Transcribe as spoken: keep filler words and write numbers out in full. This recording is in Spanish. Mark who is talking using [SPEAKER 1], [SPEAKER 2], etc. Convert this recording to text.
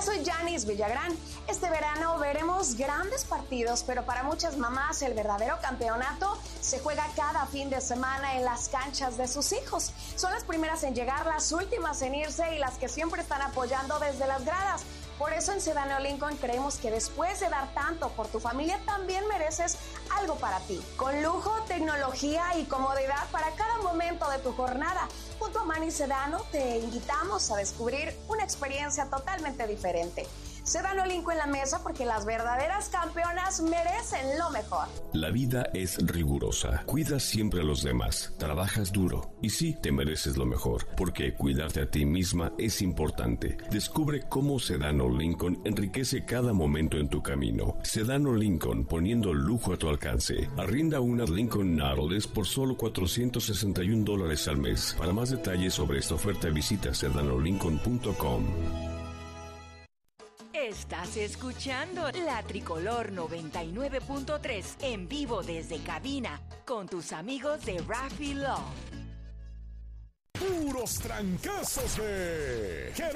[SPEAKER 1] soy Yanis Villagrán. Este verano veremos grandes partidos, pero para muchas mamás el verdadero campeonato se juega cada fin de semana en las canchas de sus hijos. Son las primeras en llegar, las últimas en irse y las que siempre están apoyando desde las gradas. Por eso en Sedano Lincoln creemos que después de dar tanto por tu familia, también mereces algo para ti. Con lujo, tecnología y comodidad para cada momento de tu jornada. Junto a Manny Sedano te invitamos a descubrir una experiencia totalmente diferente. Sedano Lincoln en la mesa, porque las verdaderas campeonas merecen lo mejor.
[SPEAKER 2] La vida es rigurosa. Cuidas siempre a los demás. Trabajas duro. Y sí, te mereces lo mejor, porque cuidarte a ti misma es importante. Descubre cómo Sedano Lincoln enriquece cada momento en tu camino. Sedano Lincoln, poniendo lujo a tu alcance. Arrienda una Lincoln Nautilus por solo cuatrocientos sesenta y un dólares al mes. Para más detalles sobre esta oferta, visita sedano lincoln punto com.
[SPEAKER 3] Estás escuchando La Tricolor noventa y nueve punto tres en vivo desde cabina con tus amigos de Raffy Love.
[SPEAKER 4] Puros trancazos de